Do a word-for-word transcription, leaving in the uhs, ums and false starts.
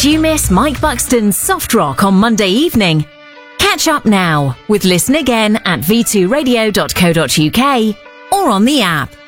Did you miss Mike Buxton's Soft Rock on Monday evening? Catch up now with Listen Again at v two radio dot co dot uk or on the app.